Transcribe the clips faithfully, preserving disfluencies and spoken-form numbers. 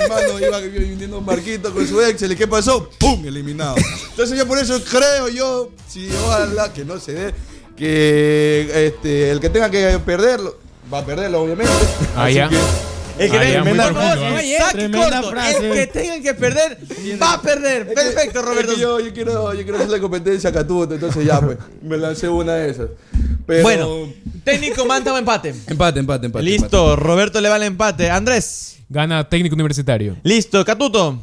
hermano, iba viniendo Marquito con su Excel. ¿Y qué pasó? ¡Pum! Eliminado. Entonces yo por eso creo yo, si ojalá que no se dé, que este, el que tenga que perderlo, va a perderlo obviamente. Ah, así ya. que... El que, Ah, tenga, ya, muy por favor, profundo, saque Tremenda corto. frase. El que tenga que perder, va a perder. Es que- Perfecto, Roberto. es que yo, yo, quiero, yo quiero hacer la competencia a Catuto, entonces ya, pues, me lancé una de esas. Pero... Bueno, técnico, manta o empate. Empate, empate, empate. Listo, Roberto le va el empate. Andrés. Gana técnico universitario. Listo, Catuto.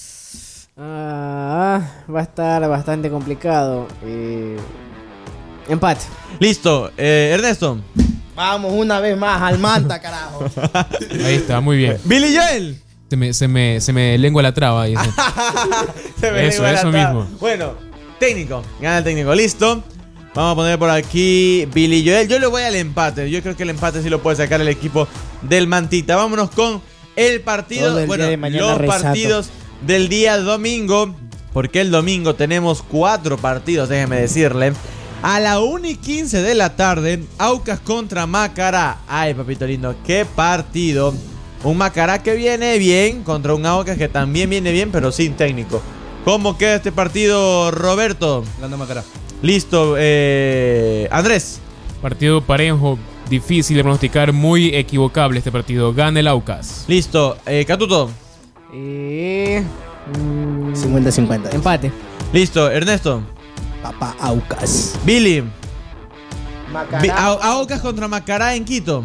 Ah, va a estar bastante complicado. Eh, empate. Listo, eh, Ernesto. Vamos una vez más al Manta, carajo. Ahí está, muy bien. Billy Joel. Se me, se me, se me lengua la traba. Ahí, sí. Se me Eso, lengua la eso traba. mismo. Bueno, técnico. Gana el técnico. Listo. Vamos a poner por aquí Billy Joel. Yo le voy al empate. Yo creo que el empate sí lo puede sacar el equipo del Mantita. Vámonos con el partido. Todo el Bueno, día de mañana los resato. partidos del día domingo. Porque el domingo tenemos cuatro partidos, déjeme decirle. A la una y quince de la tarde, Aucas contra Macará. Ay, papito lindo, qué partido. Un Macará que viene bien contra un Aucas que también viene bien, pero sin técnico. ¿Cómo queda este partido, Roberto? Gana Macará. Listo, eh, Andrés. Partido parejo, difícil de pronosticar, muy equivocable este partido. Gana el Aucas. Listo, eh, Catuto. Eh, mm, cincuenta cincuenta. empate. Listo, Ernesto. Papá Aucas. Billy. Macará. Vi- Au- Aucas contra Macará en Quito.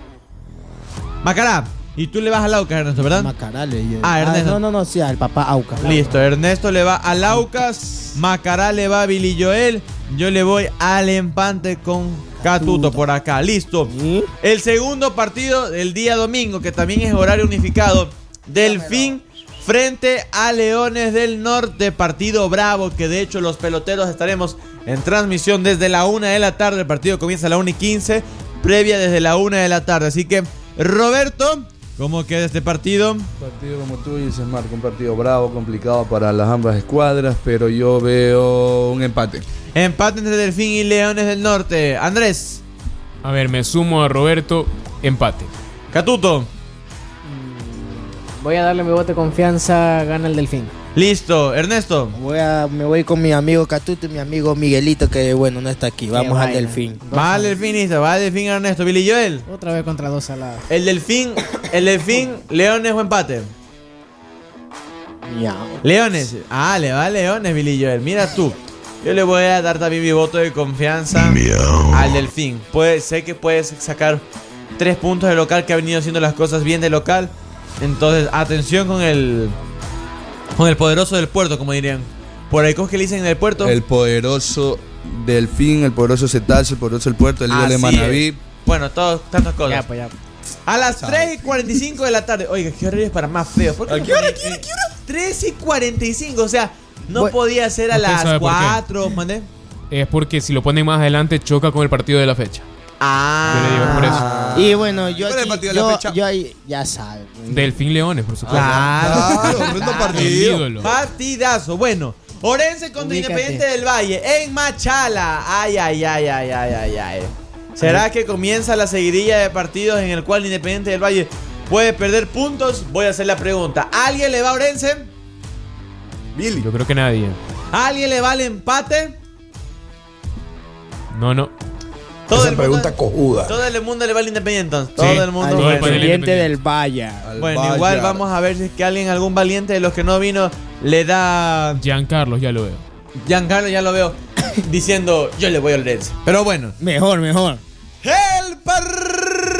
Macará. Y tú le vas al Aucas, Ernesto, ¿verdad? Macará le dio. Ah, Ernesto. no, no, no, sí, al papá Aucas. Listo, Ernesto le va al Aucas, Macará le va a Billy Joel, yo le voy al empate con Catuto por acá. Listo. ¿Sí? El segundo partido del día domingo, que también es horario unificado, Delfín frente a Leones del Norte, partido bravo, que de hecho los peloteros estaremos en transmisión desde la una de la tarde. El partido comienza a la una y quince, previa desde la una de la tarde. Así que, Roberto, ¿cómo queda este partido? Partido como tú dices, Marco, un partido bravo, complicado para las ambas escuadras, pero yo veo un empate. Empate entre Delfín y Leones del Norte. Andrés. A ver, me sumo a Roberto. Empate. Catuto. Voy a darle mi voto de confianza. Gana el Delfín. Listo. Ernesto. Voy a, me voy con mi amigo Catuto y mi amigo Miguelito, que bueno, no está aquí. Vamos al vaina. Delfín. Va al Delfín, listo. Va al Delfín, Ernesto. Billy Joel. Otra vez contra dos saladas. El Delfín. El Delfín. Leones o empate. Miau. Leones. Ah, le va a Leones, Billy Joel. Mira tú. Yo le voy a dar también mi voto de confianza al Delfín. Puede, sé que puedes sacar tres puntos de local, que ha venido haciendo las cosas bien de local. Entonces, atención con el con el poderoso del puerto, como dirían. Por ahí, ¿cómo es que le dicen en el puerto? El poderoso Delfín, el poderoso Cetazo, el poderoso El Puerto, el líder de Así Manaví. es. Bueno, todas tantas cosas. Ya, pues ya. A las tres y cuarenta y cinco de la tarde. Oiga, ¿qué horario es para más feos? ¿Por ¿A no qué hora, ponen- qué hora, eh, tres y cuarenta y cinco, o sea, no Bueno, podía ser a ¿usted las sabe por qué? cuatro, ¿mandé? Es porque si lo ponen más adelante choca con el partido de la fecha. Ah. Yo le digo por eso. Y bueno, yo ¿Cuál es el aquí, partido de la yo, fecha? yo ahí, ya sabes. Delfín Leones, por supuesto. Claro. Claro, tremendo El partido. ídolo. Partidazo. Bueno, Orense contra Ubícate. Independiente del Valle en Machala. Ay, ay, ay, ay, ay, ay, ay. ¿Será que comienza la seguidilla de partidos en el cual Independiente del Valle puede perder puntos? Voy a hacer la pregunta. ¿Alguien le va a Orense? Billy. Yo creo que nadie. ¿Alguien le va al empate? No, no. Todo Esa el pregunta mundo, cojuda. todo el mundo le va al Independiente. entonces. Todo Sí, el mundo. Al todo el va. panel Independiente independiente. del Valle. Al Bueno, Valle. igual vamos a ver si es que alguien, algún valiente de los que no vino, le da. Giancarlo, ya lo veo. Giancarlo, ya lo veo diciendo yo le voy al Orense. Pero bueno. Mejor, mejor. El partido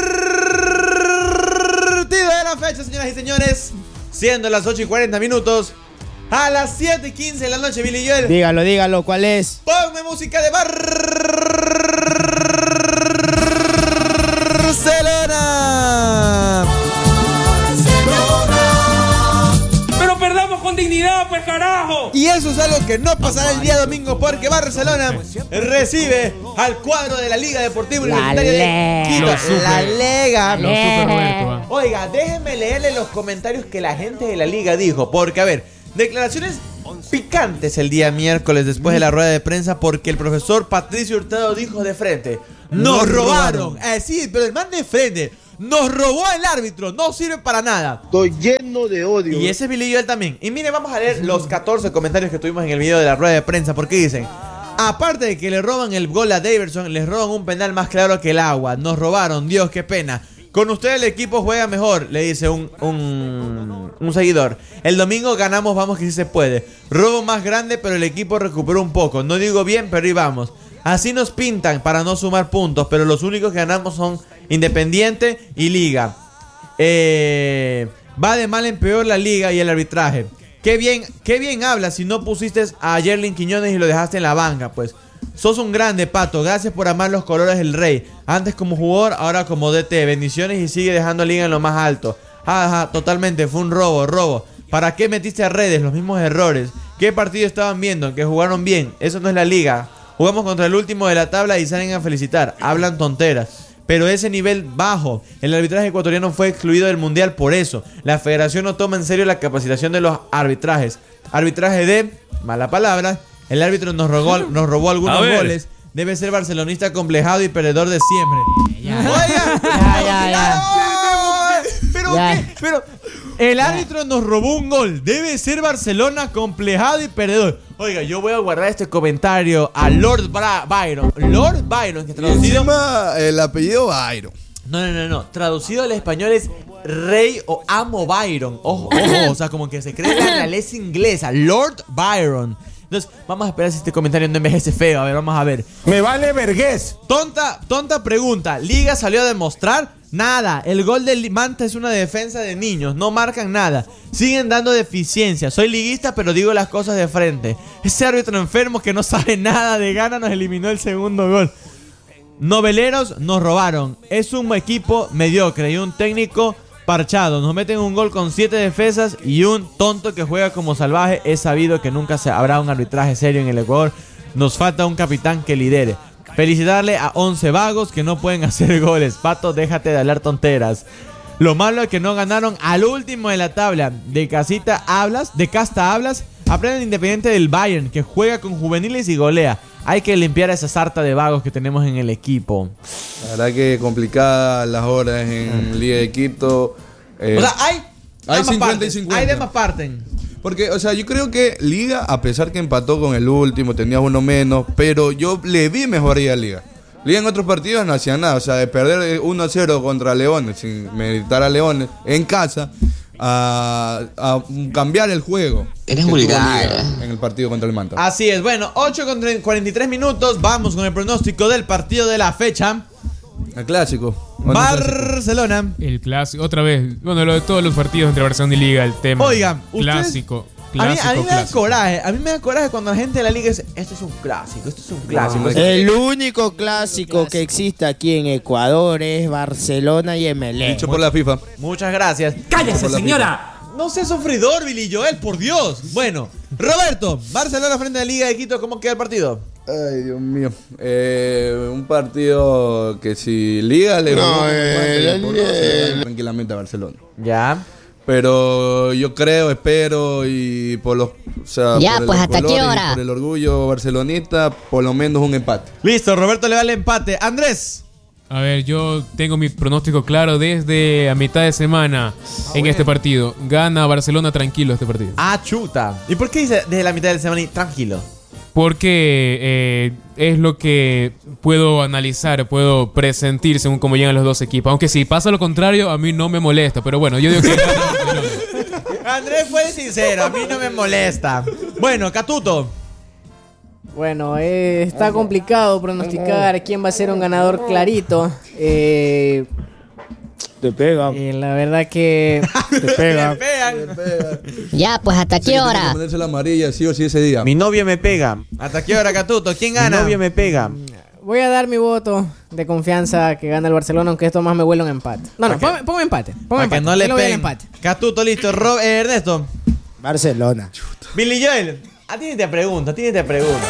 de la fecha, señoras y señores. Siendo las ocho y cuarenta minutos. A las siete y quince de la noche, Billy Joel. Dígalo, dígalo, ¿cuál es? Ponme música de Barcelona. Pero perdamos con dignidad, pues carajo. Y eso es algo que no pasará el día domingo, porque Barcelona recibe al cuadro de la Liga Deportiva La Universitaria de Lega. Quito. Lo sufre. La Lega. Lo supe Roberto. ¿ah? Oiga, déjenme leerle los comentarios que la gente de la Liga dijo, porque a ver, declaraciones picantes el día miércoles después de la rueda de prensa, porque el profesor Patricio Hurtado dijo de frente: nos robaron. Eh, sí, pero el man de frente: Nos robó el árbitro, no sirve para nada. Estoy lleno de odio. Y ese es Billy Joel también. Y miren, vamos a leer los catorce comentarios que tuvimos en el video de la rueda de prensa. Porque dicen: aparte de que le roban el gol a Daverson, les roban un penal más claro que el agua. Nos robaron, Dios, qué pena. Con ustedes el equipo juega mejor, le dice un, un, un seguidor. El domingo ganamos, vamos que sí se puede. Robo más grande, pero el equipo recuperó un poco. No digo bien, pero ahí vamos. Así nos pintan para no sumar puntos, pero los únicos que ganamos son Independiente y Liga. Eh, va de mal en peor la Liga y el arbitraje. Qué bien, qué bien hablas si no pusiste a Yerlin Quiñones y lo dejaste en la banca, pues. Sos un grande, Pato. Gracias por amar los colores del Rey. Antes como jugador, ahora como D T. Bendiciones y sigue dejando a Liga en lo más alto. Ajá, totalmente. Fue un robo, robo. ¿Para qué metiste a Redes? Los mismos errores. ¿Qué partido estaban viendo? Que jugaron bien. Eso no es la Liga. Jugamos contra el último de la tabla y salen a felicitar. Hablan tonteras. Pero ese nivel bajo. El arbitraje ecuatoriano fue excluido del mundial por eso. La federación no toma en serio la capacitación de los arbitrajes. Arbitraje de, mala palabra, el árbitro nos robó, nos robó algunos goles. Debe ser barcelonista complejado y perdedor de siempre. Ya. Oiga, Ya, ya, ya. Pero, Ya. ¿qué? Pero el árbitro nos robó un gol. Debe ser Barcelona complejado y perdedor. Oiga, yo voy a guardar este comentario a Lord Bra Byron. Lord Byron, que Y traducido... encima el apellido Byron. No, no, no, no. Traducido al español es Rey o Amo Byron. Ojo, ojo. O sea, como que se cree la realeza inglesa. Lord Byron. Entonces, vamos a esperar si este comentario no envejece feo. A ver, vamos a ver. Me vale vergüenza. Tonta, tonta pregunta. ¿Liga salió a demostrar? Nada. El gol del Manta es una defensa de niños. No marcan nada. Siguen dando deficiencia. Soy liguista, pero digo las cosas de frente. Ese árbitro enfermo que no sabe nada de gana nos eliminó el segundo gol. Noveleros nos robaron. Es un equipo mediocre y un técnico parchado. Nos meten un gol con siete defensas y un tonto que juega como salvaje. Es sabido que nunca se habrá un arbitraje serio en el Ecuador. Nos falta un capitán que lidere. Felicitarle a once vagos que no pueden hacer goles. Pato, déjate de hablar tonteras. Lo malo es que no ganaron al último de la tabla. De casita hablas, de casta hablas. Aprenden Independiente del Bayern, que juega con juveniles y golea. Hay que limpiar esa sarta de vagos que tenemos en el equipo. La verdad que complicadas las horas en Liga de Quito. Eh, O sea, hay, hay ambas cincuenta partes, y cincuenta. hay de ambas partes. Porque, o sea, yo creo que Liga, a pesar que empató con el último, tenía uno menos, pero yo le vi mejoría a Liga. Liga en otros partidos no hacía nada, o sea, de perder uno a cero contra Leones, sin meditar a Leones, en casa, a, a cambiar el juego. Eres que vulgar. tuvo Liga en el partido contra el Manta. Así es, bueno, ocho con cuarenta y tres minutos. Vamos con el pronóstico del partido de la fecha. El clásico. Bueno, el clásico. Barcelona. El clásico, otra vez. Bueno, lo de todos los partidos entre Barcelona y Liga, el tema. Oigan, ustedes- clásico. A mí, Clásico, a mí me da clásico. coraje, a mí me da coraje cuando la gente de la liga dice, esto es un clásico, esto es un clásico. No, Esto es- El único clásico que existe aquí en Ecuador es Barcelona y M L E. Dicho por la FIFA. Muchas gracias. ¡Cállese, Por la señora! No seas sufridor, Billy Joel, por Dios. Bueno, Roberto, Barcelona frente a la Liga de Quito, ¿cómo queda el partido? Ay, Dios mío. Eh, un partido que si Liga le No, robó un eh, empate, la le pongo, Liga- se gana tranquilamente a Barcelona. Ya. Pero yo creo, espero y por los, o sea, Ya, por pues, los ¿hasta qué colores y hora? por el orgullo barcelonista, por lo menos un empate. Listo, Roberto le va el empate. Andrés. A ver, yo tengo mi pronóstico claro desde a mitad de semana en este partido. Gana Barcelona tranquilo este partido. Ah, chuta. ¿Y por qué dice desde la mitad de la semana y tranquilo? Porque eh, es lo que puedo analizar, puedo presentir según cómo llegan los dos equipos. Aunque si pasa lo contrario, a mí no me molesta. Pero bueno, yo digo que gana Barcelona. Andrés fue sincero, a mí no me molesta. Bueno, Catuto. Bueno, eh, está complicado pronosticar quién va a ser un ganador clarito. Eh, Te pega, eh, la verdad que te pega. Pegan. Ya, pues ¿hasta qué hora? Ponerse la amarilla, sí o sí ese día. Mi novia me pega. ¿Hasta qué hora, Catuto? ¿Quién gana? Mi novia me pega. voy a dar mi voto de confianza que gana el Barcelona, aunque esto más me huele un empate. No, no, ¿Para qué? ponme, ponme empate. Ponme Para que empate. no le Yo voy al peguen. empate. Catuto, listo. Ro- eh, Ernesto. Barcelona. Billy Joel. A ti ni te pregunto, a ti ni te pregunto.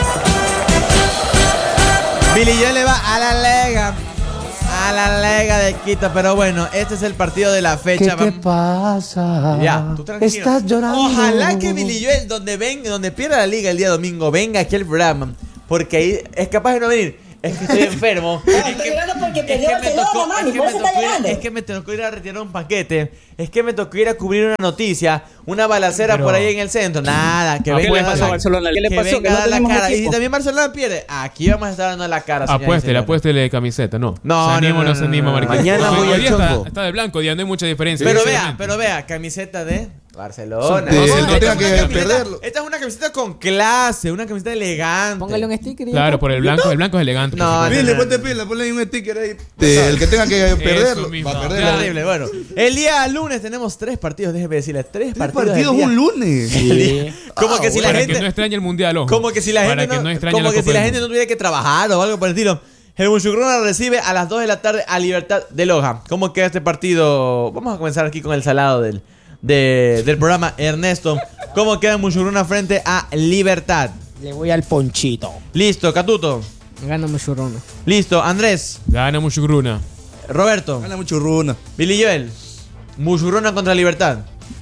Billy Joel le va a la Liga. A la Liga de Quito. Pero bueno, este es el partido de la fecha. ¿Qué te Vam- pasa? Ya, tú tranquilo. Estás llorando. Ojalá que Billy Joel, donde ven, donde pierda la liga el día domingo, venga aquí al programa. Porque ahí es capaz de no venir. Es que estoy enfermo. Es que- porque Es perdió que me Barcelona, tocó, mami, es que por me eso está tocó ir a- llorando. es que me tocó ir a retirar un paquete. Es que me tocó ir a cubrir una noticia, una balacera Pero- por ahí en el centro. Nada, que Ah, venga ¿qué le a dar pasó a la- Barcelona? ¿Qué le que pasó? venga Que a no dar la tenemos cara. Y equipo. si también Barcelona pierde, aquí vamos a estar dando la cara. señores y Apuéstele, señores. apuéstele camiseta, no. No, Se anima no, o no, no se no, anima, no, no. Marqués. Mañana Porque voy hoy al día está, Chongo. está de blanco, día no hay mucha diferencia. Pero vea, sinceramente. pero vea, camiseta de Barcelona. De- No, no esta tenga es que una camiseta- perderlo. Esta es una camiseta con clase, una camiseta elegante. Póngale un sticker y ya Claro, está. por el blanco, el blanco es elegante. por No, supuesto. Pile, no, ponte no. pila, ponle ahí un sticker ahí. Te- el que tenga que perderlo, mismo. va a No, perderlo. Terrible, bueno. El día lunes tenemos tres partidos, déjeme decirle, tres, Tres partidos. partidos del día. un lunes. Sí. Como que si la Para gente que no extrañe el mundial, ojo. como que si la Para gente que no, no extrañe como la que Copa si la del gente no Mundo. tuviera que trabajar o algo por el estilo. El Muchugruna recibe a las dos de la tarde a Libertad de Loja. ¿Cómo queda este partido? Vamos a comenzar aquí con el salado del, de- del programa. Ernesto, ¿cómo queda Muchugruna frente a Libertad? Le voy al ponchito. Listo, Catuto. Gana Muchurruna. Listo, Andrés. Gana Muchugruna. Roberto. Gana mucho runa. Billy Joel. Muchugruna contra Libertad.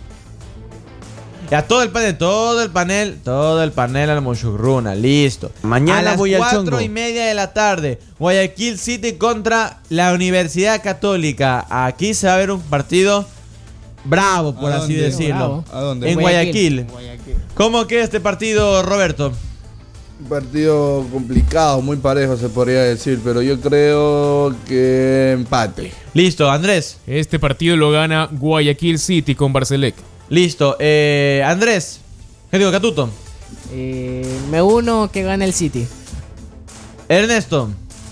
Ya todo el panel, todo el panel, todo el panel al Muchugruna, listo. Mañana a las voy al cuatro Chongo. y media de la tarde, Guayaquil City contra la Universidad Católica. Aquí se va a ver un partido bravo, por ¿A así dónde? decirlo. Bravo. ¿A dónde? En Guayaquil. Guayaquil. ¿Cómo queda este partido, Roberto? Un partido complicado, muy parejo se podría decir, pero yo creo que empate. Listo, Andrés. Este partido lo gana Guayaquil City con Barcelec. Listo, eh, Andrés. ¿Qué digo, Catuto? Eh, me uno que gane el City. Ernesto.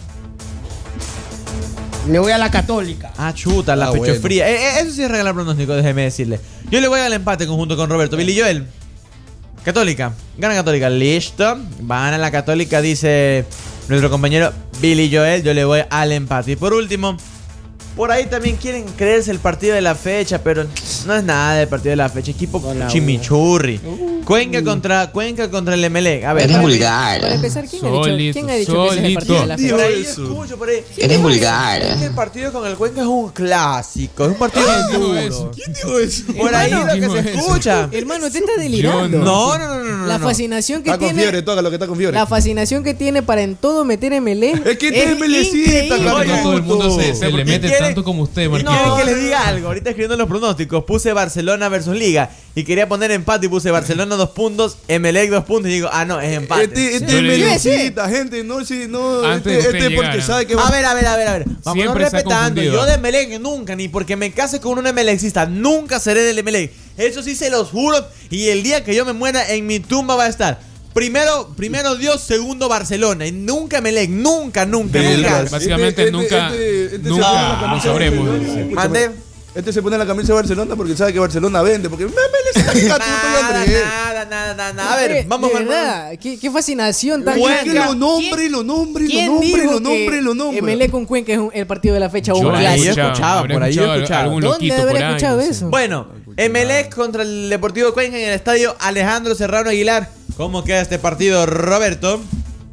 Le voy a la Católica. Ah, chuta, la Ah, pecho bueno. fría. Eh, eh, eso sí es regalar pronóstico, déjeme decirle. Yo le voy al empate conjunto con Roberto. Billy Joel. Católica. Gana Católica. Listo. Van a la Católica, dice nuestro compañero Billy Joel. Yo le voy al empate. Y por último, por ahí también quieren creerse el partido de la fecha, pero no es nada del partido de la fecha. Equipo Hola, chimichurri. Cuenca contra Cuenca contra el Emelec. A ver, Eres para- vulgar. Para empezar, ¿quién ha dicho, Solito, ¿quién ha dicho que ese es el partido de la solito. fecha? Por ahí eso? escucho, por ahí. Eres vulgar. Es que el partido con el Cuenca es un clásico. Es un partido ¿Quién dijo duro. eso? ¿Quién dijo eso? Por ahí Hermano, lo que dijo se eso? escucha. Hermano, usted está delirando. No, no, no, no, no. La no. fascinación que Está con tiene. fiebre, toca lo que está con fiebre. La fascinación que tiene para en todo meter M L E. Es que este es melecita, increíble. claro. No todo el mundo se, se ¿Y le mete quiere- tanto como usted, Y Marqués. quieren que les diga algo. Ahorita escribiendo los pronósticos puse Barcelona versus Liga y quería poner empate y puse Barcelona dos puntos, Emelec dos puntos y digo, ah, no, es empate. Este, este Yo es le digo- melecita, gente. No, sí, no. Antes de Este, usted este es porque llegara. sabe que A va. ver, a ver, a ver, a ver. Vamos Siempre se ha respetando. confundido. Yo de Emelec nunca, ni porque me case con un emelecista, nunca seré del Emelec. Eso sí se los juro. Y el día que yo me muera, en mi tumba va a estar. Primero, primero Dios, segundo Barcelona. Y nunca Emelec, nunca, nunca, Vergas. nunca. Básicamente Este- nunca- este- este se nunca pone la lo camisa de sabremos. Barcelona. Escúchame. Mande. Este se pone la camisa de Barcelona porque sabe que Barcelona vende. Porque me melecita que Catuto y Nada, Andrés. nada, nada, nada, nada. A ver, Eh, vamos de con verdad, qué, qué fascinación tan Es que grande. lo nombre, lo nombre, lo ¿Quién nombre, dijo lo nombre, lo nombre. M L E con Cuenca es un- el partido de la fecha o Yo un ahí habré clásico? escuchaba, escuchado, habré por ahí escuchado escuchaba. algún ¿Dónde loquito habré por ahí, escuchado no sé. eso? Bueno, Emelec contra el Deportivo Cuenca en el estadio Alejandro Serrano Aguilar. ¿Cómo queda este partido, Roberto?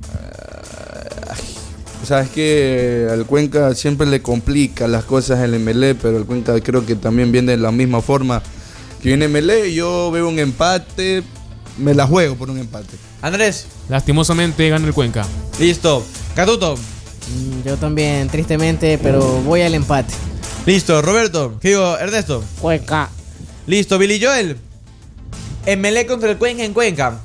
Sabes que al Cuenca siempre le complica las cosas el M L E, pero el Cuenca creo que también viene de la misma forma que viene M L E. Yo veo un empate, me la juego por un empate. Andrés, Lastimosamente gana el Cuenca. listo. Catuto, Mm, Yo también, tristemente, pero voy al empate. listo. Roberto, ¿qué digo? Ernesto, Cuenca. listo. Billy Joel, Emelec contra el Cuenca en Cuenca.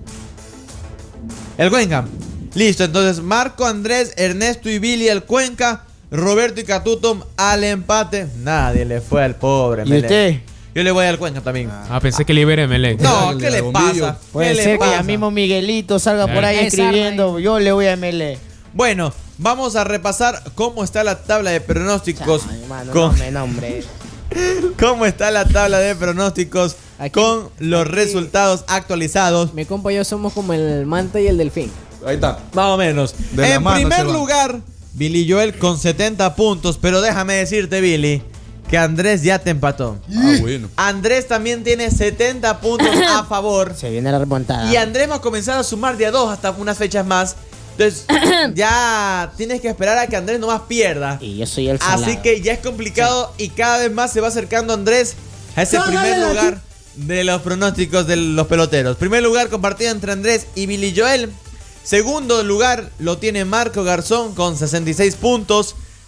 El Cuenca. Listo, entonces Marco, Andrés, Ernesto y Billy al Cuenca. Roberto y Catuto al empate. Nadie le fue al pobre ¿Y Emelec. usted? Yo le voy al Cuenca también. Ah, pensé que le iba a ir a Emelec. No, Dale, ¿qué le bombillo. pasa? Puede ¿Qué le ser que pasa? ya mismo Miguelito salga por ahí Esa escribiendo. Yo le voy a M L E. Bueno, vamos a repasar cómo está la tabla de pronósticos. Ay, hermano, con- nombre, nombre. ¿Cómo está la tabla de pronósticos Aquí- con los aquí- resultados actualizados? Mi compa y yo somos como el manta y el delfín. Ahí está. Más o menos. De la En mano se primer van. lugar, Billy Joel con setenta puntos. Pero déjame decirte, Billy, que Andrés ya te empató. Ah, bueno. Andrés también tiene setenta puntos a favor. Se viene la remontada. Y Andrés va a comenzar a sumar de a dos hasta unas fechas más. Entonces, ya tienes que esperar a que Andrés nomás pierda. Y yo soy el salado. Así que ya es complicado y cada vez más se va acercando Andrés a ese primer lugar de los pronósticos de los peloteros. Primer lugar compartido entre Andrés y Billy Joel. Segundo lugar lo tiene Marco Garzón con sesenta y seis puntos.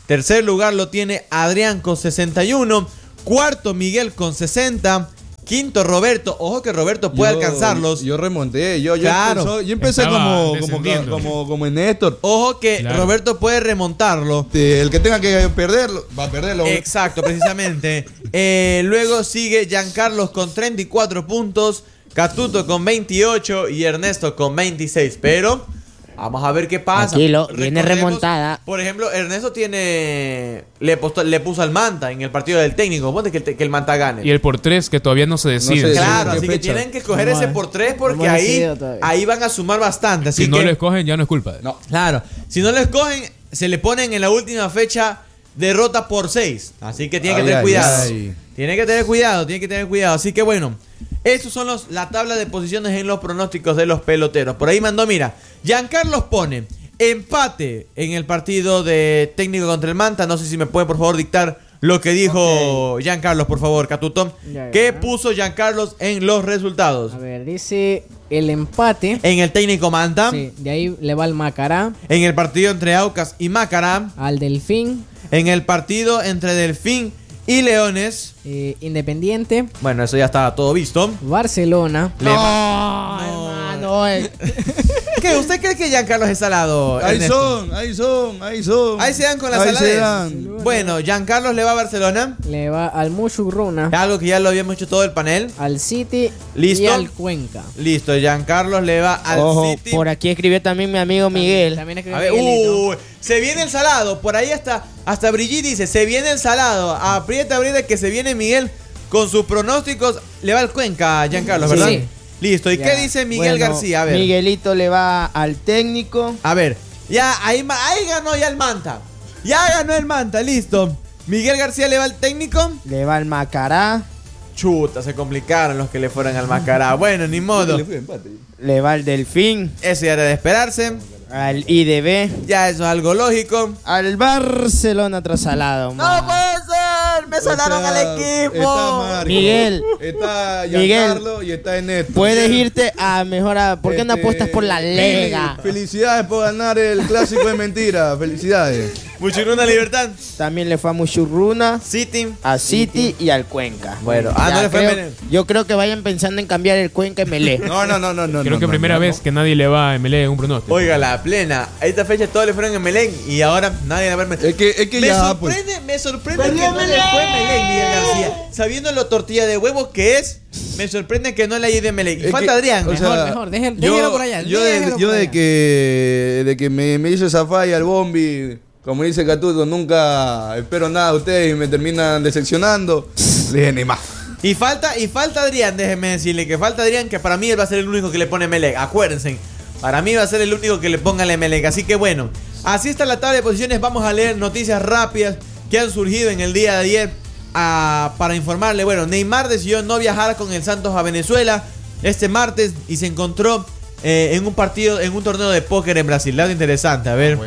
Tercer lugar lo tiene Adrián con sesenta y uno. Cuarto Miguel con sesenta. Quinto Roberto. Ojo que Roberto puede Yo- alcanzarlos. Yo remonté, yo, yo, Claro. empezó- yo empecé Estaba como, como, descendiendo. como, como en Néstor. Ojo que Claro. Roberto puede remontarlo. Este, el que tenga que perderlo, va a perderlo. Exacto, precisamente. Eh, luego sigue Giancarlos con treinta y cuatro puntos, Catuto con veintiocho y Ernesto con veintiséis. Pero vamos a ver qué pasa. Tranquilo, viene Recordemos, remontada. Por ejemplo, Ernesto tiene le, postó- le puso al Manta en el partido del técnico. Ponte que el, te- que el Manta gane. Y el por tres que todavía no se decide. sé. Claro, ¿Qué así que fecha? tienen que escoger No, ese eh. por tres No porque hemos ahí, decidido todavía. ahí van a sumar bastante. Así Si no que, lo escogen, ya no es culpa de él. No. claro, si no lo escogen, se le ponen en la última fecha derrota por seis. Así que tiene que Ay, tener ay, cuidado. ay. Tiene que tener cuidado, tiene que tener cuidado. Así que bueno, estos son los, la tabla de posiciones en los pronósticos de los peloteros. Por ahí mandó, mira, Giancarlos pone empate en el partido de técnico contra el Manta. No sé si me puede por favor dictar lo que dijo Giancarlos, por favor, Catuto. Ya, ¿Qué ya. puso Giancarlos en los resultados? A ver, dice el empate. En el técnico Manta, Sí, de ahí le va al Macará, en el partido entre Aucas y Macará, al Delfín, en el partido entre Delfín y Leones. eh, Independiente, Bueno, eso ya estaba todo visto. Barcelona. Le va- No, No. hermano. eh. ¿Qué? ¿Usted cree que Giancarlos es salado? Ahí Ernesto? son, ahí son, ahí son. Ahí se dan con la Ahí se saladez. dan. Bueno, Giancarlos le va a Barcelona. Le va al Mushurruna, Algo que ya lo habíamos hecho todo el panel. al City ¿Listo? y al Cuenca. Listo, Giancarlos le va al Ojo, City. por aquí escribió también mi amigo Miguel. También escribió A ver, Miguelito. uy, se viene el salado. Por ahí hasta, hasta Brigitte dice, se viene el salado. Aprieta, aprieta que se viene Miguel con sus pronósticos. Le va al Cuenca, Giancarlos, ¿verdad? Sí. Listo. ¿Y Ya. qué dice Miguel Bueno, García? A ver. Miguelito le va al técnico. A ver, ya ahí, ma- ahí ganó ya el Manta. Ya ganó el Manta, listo. Miguel García le va al técnico. Le va al Macará. Chuta, se complicaron los que le fueron al Macará. Bueno, ni modo. Le fui empate. Le va al Delfín. Eso ya era de esperarse. Al I D B. Ya eso es algo lógico. Al Barcelona trasalado. ¡No puede ser! ¡Me salaron Está- al equipo! Está Marco, Miguel. está Miguel. Giancarlo y está Ernesto. Puedes Miguel, irte a mejorar. ¿Por qué no este, apuestas por la Lega? Felicidades por ganar el clásico de mentira. Felicidades. Muchuruna Libertad. También le fue a Muchurruna, City. a City y al Cuenca. Bueno, ah, Ya, no le fue creo- Melé. Yo creo que vayan pensando en cambiar el Cuenca y Melé. No, no, no, no, no. Creo no, que no, primera no, vez no. que nadie le va a M L E en un pronóstico. Oiga, la plena. A esta fecha todos le fueron en Melén y ahora nadie le va a ver. Es que, es que Me ya, pues. sorprende, me sorprende que no le fue Melén, Miguel García. Sabiendo lo tortilla de huevos que es, me sorprende que no le haya ido en Melén. Y Es falta que, Adrián. o mejor. sea, mejor, déjelo- yo, déjelo por allá, Yo, de, déjelo yo por de allá. que, de que me, me hizo esa falla el Bombi, como dice Catuto, nunca espero nada de ustedes y me terminan decepcionando. Le dije, ni más. Y falta, y falta Adrián, déjeme decirle que falta Adrián, que para mí él va a ser el único que le pone Melec. Acuérdense, para mí va a ser el único que le ponga la Melec. Así que bueno, así está la tabla de posiciones. Vamos a leer noticias rápidas que han surgido en el día de ayer ah, para informarle. Bueno, Neymar decidió no viajar con el Santos a Venezuela este martes y se encontró eh, en un partido, en un torneo de póker en Brasil. Algo interesante, a ver.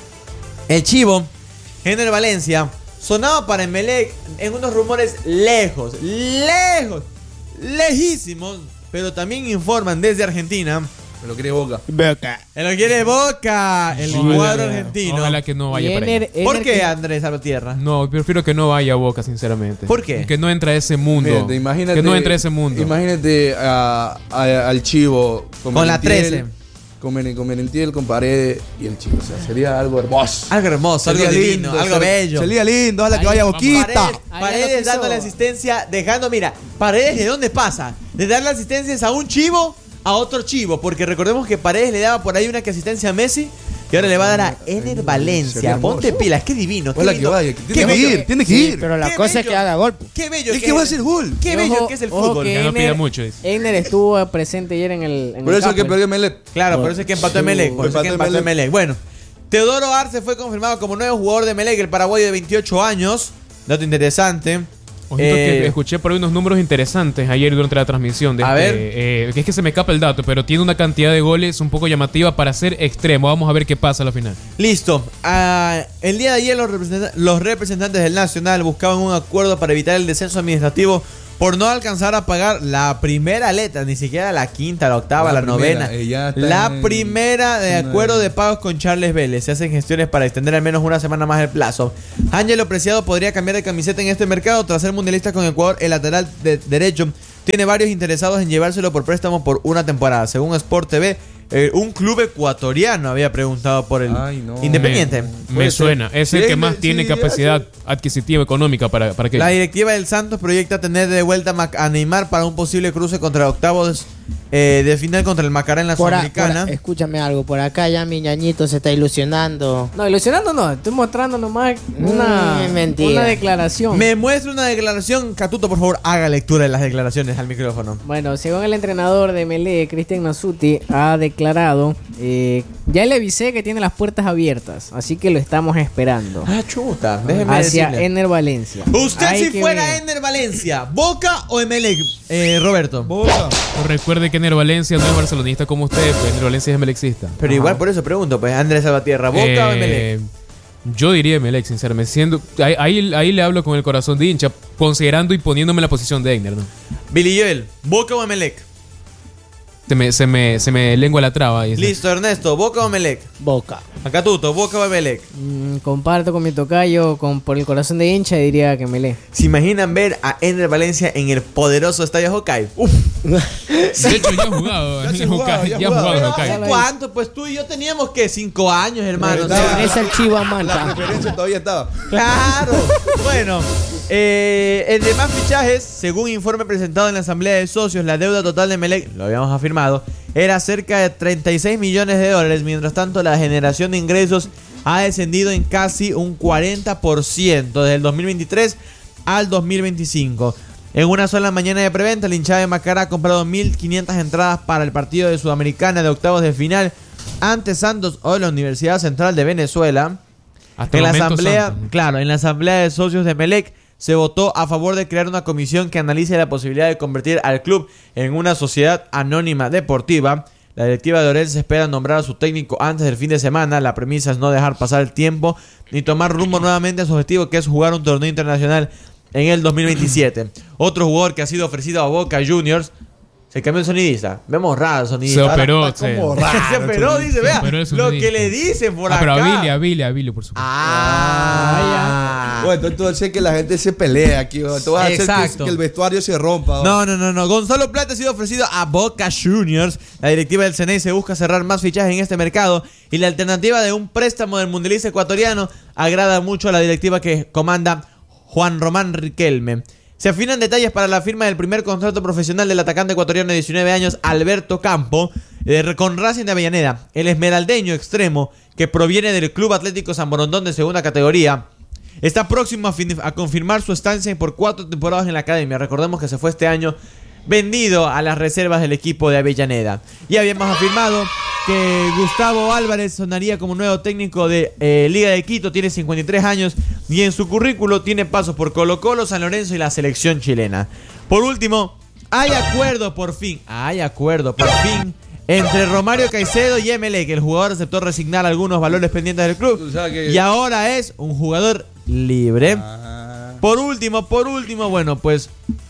El Chivo, General Valencia, sonaba para Emelec en unos rumores lejos, lejos, lejísimos, pero también informan desde Argentina. Me lo quiere Boca. Boca. Él lo quiere Boca, el Ojalá- cuadro argentino. Ojalá que no vaya Y para Ener- allá. ¿Por Ener- qué Andrés Salvatierra? No, prefiero que no vaya a Boca, sinceramente. ¿Por qué? Que no entre a ese mundo. Fíjate, imagínate, que no entre a ese mundo. Imagínate a- a- al Chivo Con la Merentiel, trece. Con, Mer- con Merentiel, con Paredes y el Chivo. O sea, sería algo hermoso. Algo hermoso, algo Sería divino, algo ser- bello. Sería lindo, ojalá que Ahí, vaya vamos. Boquita. Paredes, Ahí Paredes ya lo dando quiso. la asistencia, dejando, mira, Paredes de dónde pasa, de dar las asistencias a un chivo a otro chivo, porque recordemos que Paredes le daba por ahí una que asistencia a Messi y ahora le va a dar a Ener Sería Valencia. hermoso. Ponte pilas, qué divino, qué Ojalá que lindo. vaya. Qué Tiene que bello. ir, tiene que Sí, ir. pero la Qué cosa es bello. que haga gol. Qué bello Es que que va a ser gol. Qué Y bello ojo- que es el ojo fútbol. que Que no pida Ener- mucho, dice. Egner estuvo presente ayer en el. En Por el eso es que Capel. perdió Melec. Claro, por eso es que empató Emelec. Por eso es que Empató empató Emelec. Emelec. Bueno, Teodoro Arce fue confirmado como nuevo jugador de Emelec, el paraguayo de veintiocho años. Dato interesante. Ojito Eh, que escuché por ahí unos números interesantes ayer durante la transmisión. De A este, ver. eh, que es que se me escapa el dato, pero tiene una cantidad de goles un poco llamativa para ser extremo. Vamos a ver qué pasa a la final. Listo. Ah, el día de ayer los, representan- los representantes del Nacional buscaban un acuerdo para evitar el descenso administrativo por no alcanzar a pagar la primera letra, ni siquiera la quinta, la octava, la, la primera, novena. Eh, la en, primera de acuerdo de pagos con Charles Vélez. Se hacen gestiones para extender al menos una semana más el plazo. Ángelo Preciado podría cambiar de camiseta en este mercado. Tras ser mundialista con Ecuador, el lateral de derecho tiene varios interesados en llevárselo por préstamo por una temporada. Según Sport T V, eh, un club ecuatoriano había preguntado por el Ay, no. Independiente. Me, me suena. Es sí, el que más sí, tiene sí, capacidad sí. adquisitiva económica para, para que... La directiva del Santos proyecta tener de vuelta a Neymar para un posible cruce contra octavos eh, de final contra el Macará en la Por a- Sudamericana. por a- escúchame algo, por acá ya mi ñañito se está ilusionando. No, ilusionando no, estoy mostrando nomás una, Mm, mentira. una declaración. Me muestra una declaración. Catuto, por favor, haga lectura de las declaraciones al micrófono. Bueno, según el entrenador de Melé, Cristian Nasuti, ha declarado, eh, ya le avisé que tiene las puertas abiertas, así que lo estamos esperando. Ah, chuta, déjeme Hacia decirle. Ener Valencia. Usted Hay si que fuera ver. Ener Valencia, ¿Boca o Emelec? Eh, Roberto. Boca. Recuerde que Ener Valencia no es barcelonista como usted, pues Ener Valencia es emelexista. Pero Ajá. igual por eso pregunto, pues Andrés Salvatierra, ¿Boca o Emelec? Eh, yo diría Emelec, sinceramente. Siendo, ahí, ahí, ahí le hablo con el corazón de hincha, considerando y poniéndome en la posición de Egner, ¿no? Billy Joel, ¿Boca o Emelec? Se me, se me, se me lengua la traba. Y Listo, Ernesto, ¿Boca o Emelec? Boca. Acá Tuto, ¿Boca o Emelec? Mm, comparto con mi tocayo, con, por el corazón de hincha, diría que Melé. ¿Se imaginan ver a Ener Valencia en el poderoso estadio Hokkaido? Uf. De hecho, ya ha jugado. Ya en se ha jugado, Hokkaido, ya ha ya ha jugado. jugado en ¿Pero Hokkaido. hace cuánto? Pues tú y yo teníamos que cinco años, hermano. O sea, Estaba- Es el Chivo La Manta. referencia todavía estaba. Claro. Bueno, eh, en demás fichajes, según informe presentado en la Asamblea de Socios, la deuda total de Emelec, lo habíamos afirmado, era cerca de treinta y seis millones de dólares. Mientras tanto, la generación de ingresos ha descendido en casi un cuarenta por ciento desde el dos mil veintitrés al dos mil veinticinco. En una sola mañana de preventa, el hinchada de Macará ha comprado mil quinientas entradas para el partido de Sudamericana de octavos de final ante Santos o la Universidad Central de Venezuela. Hasta En el la momento asamblea, santo. claro, en la asamblea de socios de Emelec se votó a favor de crear una comisión que analice la posibilidad de convertir al club en una sociedad anónima deportiva. La directiva de Orel se espera nombrar a su técnico antes del fin de semana. La premisa es no dejar pasar el tiempo ni tomar rumbo nuevamente a su objetivo, que es jugar un torneo internacional en el dos mil veintisiete. Otro jugador que ha sido ofrecido a Boca Juniors. Se cambió el sonidista. Vemos raro el sonidista. Se operó, Está como sí. raro, Se operó, dice, vea. operó el Lo sonidista. que le dicen por Ah, pero acá. a Billy, a Billy, a Billy, por supuesto. Ah, Bueno, entonces tú haces que la gente se pelea aquí. ¿no? Tú vas a hacer Exacto. que, que el vestuario se rompa. ¿no? No, no, no, no. Gonzalo Plata ha sido ofrecido a Boca Juniors. La directiva del C N E se busca cerrar más fichajes en este mercado. Y la alternativa de un préstamo del mundialista ecuatoriano agrada mucho a la directiva que comanda Juan Román Riquelme. Se afinan detalles para la firma del primer contrato profesional del atacante ecuatoriano de diecinueve años, Alberto Campo, eh, con Racing de Avellaneda. El esmeraldeño extremo, que proviene del Club Atlético San Borondón de segunda categoría, está próximo a, fin- a confirmar su estancia por cuatro temporadas en la academia. Recordemos que se fue este año vendido a las reservas del equipo de Avellaneda. Y habíamos afirmado que Gustavo Álvarez sonaría como nuevo técnico de eh, Liga de Quito. Tiene cincuenta y tres años y en su currículo tiene pasos por Colo Colo, San Lorenzo y la selección chilena. Por último, hay acuerdo por fin, hay acuerdo por fin entre Romario Caicedo y Emelec. El jugador aceptó resignar algunos valores pendientes del club Tú sabes que- y ahora es un jugador libre. Ah. Por último, por último, bueno, pues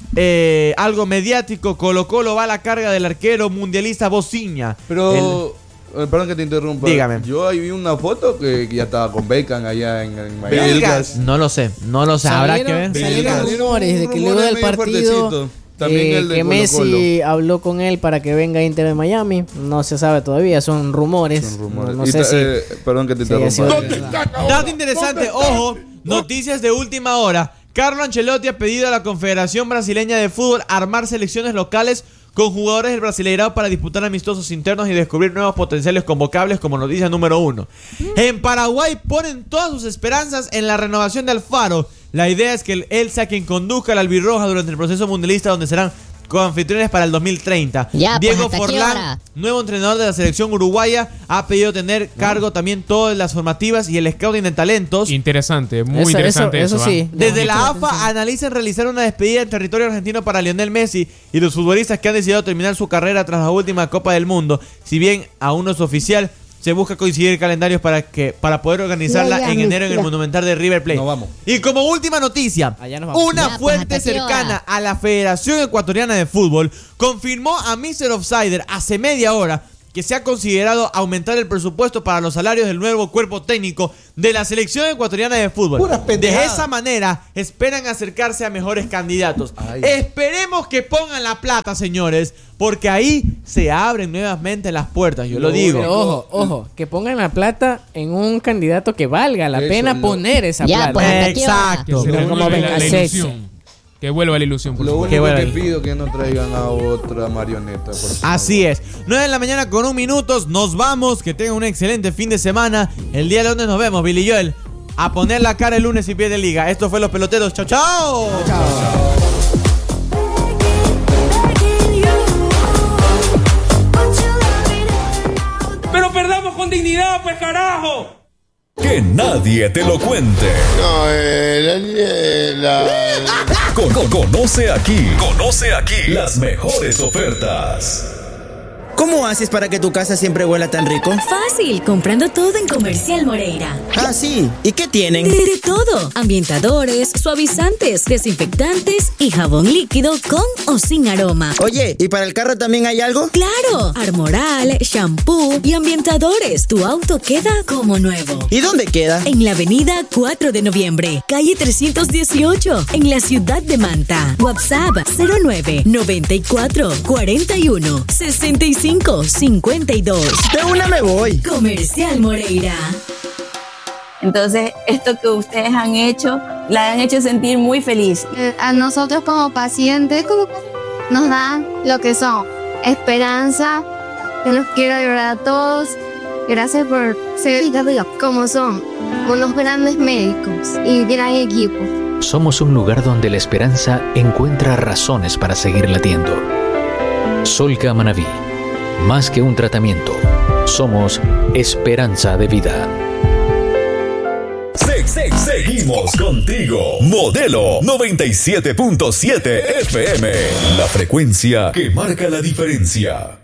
eh, algo mediático. Colo Colo va a la carga del arquero mundialista Bociña. Pero, eh, perdón que te interrumpa. Dígame. Yo ahí vi una foto que, que ya estaba con Beckham allá en, en Miami. Belgas. No lo sé, no lo sé. Habrá que ver. Salieron Belgas. rumores de que Rumores luego del medio partido fuertecito. También eh, el de que Colo Messi Colo. habló con él para que venga a Inter de Miami. No se sabe todavía, son rumores. Son rumores. No, no Y sé ta- si... eh, perdón que te si interrumpa. haya sido verdad. Dato interesante, ojo, noticias de última hora. Carlo Ancelotti ha pedido a la Confederación Brasileña de Fútbol armar selecciones locales con jugadores del Brasileirao para disputar amistosos internos y descubrir nuevos potenciales convocables, como noticia número uno. En Paraguay ponen todas sus esperanzas en la renovación de Alfaro. La idea es que él sea quien conduzca a la albirroja durante el proceso mundialista, donde serán coanfitriones para el dos mil treinta. Ya, pues, Diego ¿hasta qué Forlán, hora? nuevo entrenador de la selección uruguaya, ha pedido tener cargo también todas las formativas y el scouting de talentos. Interesante, muy Eso- interesante eso- eso. eso ¿va? sí. Desde Mucha la atención. AFA analizan realizar una despedida en territorio argentino para Lionel Messi y los futbolistas que han decidido terminar su carrera tras la última Copa del Mundo. Si bien aún no es oficial, se busca coincidir calendarios para que para poder organizarla Ya, ya, en enero en el ya. Monumental de River Plate. No vamos. Y como última noticia, Allá nos vamos. una Ya, pues, fuente ¿hasta qué cercana hora? a la Federación Ecuatoriana de Fútbol confirmó a mister Offsider hace media hora que se ha considerado aumentar el presupuesto para los salarios del nuevo cuerpo técnico de la selección ecuatoriana de fútbol. Puras De pendejadas. esa manera esperan acercarse a mejores candidatos. Ay. Esperemos que pongan la plata, señores, porque ahí se abren nuevamente las puertas, yo lo digo. Pero ojo, ojo, que pongan la plata en un candidato que valga la Eso, pena lo- poner esa Ya, plata. pues, ¿hasta qué hora? Exacto. Se Pero vuelva como la, la Becasese. ilusión. Que vuelva la ilusión, por Lo favor. Qué único bueno. que pido es que no traigan a otra marioneta. por favor. Así es. nueve de la mañana con un minuto. Nos vamos. Que tengan un excelente fin de semana. El día de lunes nos vemos, Billy Joel. A poner la cara el lunes y pierde liga. Esto fue Los Peloteros. Chao, chao. Pero perdamos con dignidad, pues carajo. Que nadie te lo cuente. No, eh, la, la- Con- con- conoce aquí. Conoce aquí las mejores ofertas. ¿Cómo haces para que tu casa siempre huela tan rico? Fácil, comprando todo en Comercial Moreira. Ah, sí. ¿Y qué tienen? De, de todo. Ambientadores, suavizantes, desinfectantes y jabón líquido con o sin aroma. Oye, ¿y para el carro también hay algo? ¡Claro! Armoral, shampoo y ambientadores. Tu auto queda como nuevo. ¿Y dónde queda? En la avenida cuatro de noviembre, calle trescientos dieciocho, en la ciudad de Manta. WhatsApp cero nueve noventa y cuatro cuarenta y uno sesenta y cinco cincuenta y dos. De una me voy. Comercial Moreira. Entonces, esto que ustedes han hecho, la han hecho sentir muy feliz. Eh, A nosotros como pacientes como nos dan lo que son esperanza. Yo los quiero ayudar a todos. Gracias por ser como son, unos grandes médicos y gran equipo. Somos un lugar donde la esperanza encuentra razones para seguir latiendo. Solca Manaví. Más que un tratamiento, somos esperanza de vida. Se- se- seguimos contigo. Modelo noventa y siete punto siete F M. La frecuencia que marca la diferencia.